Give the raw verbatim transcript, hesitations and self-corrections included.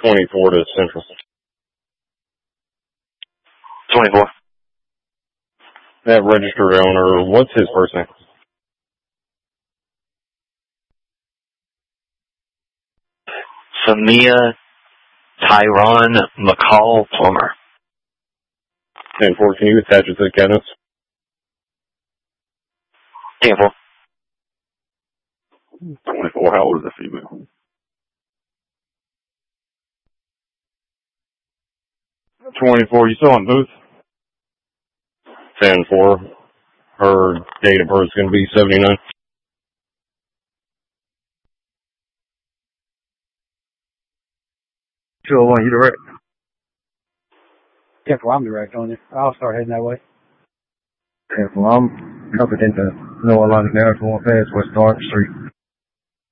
twenty-four to Central. twenty-four. That registered owner, what's his first name? Samia Tyron McCall Plummer. ten four, can you attach it to the cabinets? ten four. twenty-four, how old is the female? twenty-four, you still on booth? ten four, her date of birth is going to be seventy-nine. two oh one, you direct? Yeah, well, I'm direct on it. I'll start heading that way. Yeah, well, I'm confident to know a lot of narrative going past West Dark Street.